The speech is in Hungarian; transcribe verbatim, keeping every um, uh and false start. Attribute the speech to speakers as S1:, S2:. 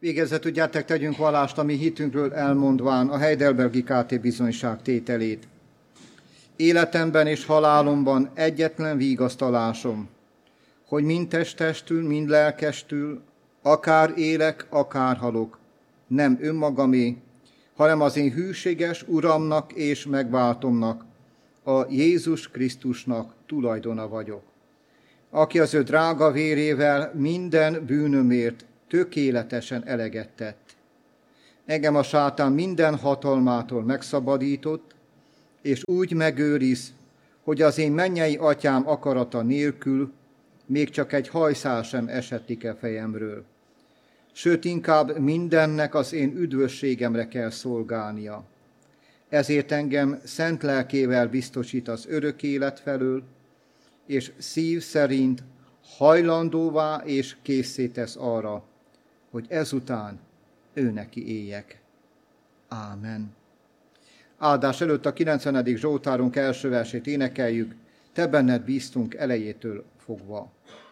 S1: Végezetül gyertek, tegyünk vallást a mi hitünkről elmondván a Heidelbergi ká té bizonyság tételét. Életemben és halálomban egyetlen vigasztalásom, hogy mind testtestül, mind lelkestül, akár élek, akár halok, nem önmagamé, hanem az én hűséges Uramnak és megváltomnak, a Jézus Krisztusnak tulajdona vagyok, aki az ő drága vérével minden bűnömért tökéletesen eleget tett. Engem a sátán minden hatalmától megszabadított, és úgy megőriz, hogy az én mennyei atyám akarata nélkül még csak egy hajszál sem esettik e fejemről. Sőt, inkább mindennek az én üdvösségemre kell szolgálnia. Ezért engem szent lelkével biztosít az örök élet felől, és szív szerint hajlandóvá és készé tesz arra, hogy ezután ő neki éljek. Ámen. Áldás előtt a kilencvenedik Zsoltárunk első versét énekeljük, te benned bíztunk elejétől fogva.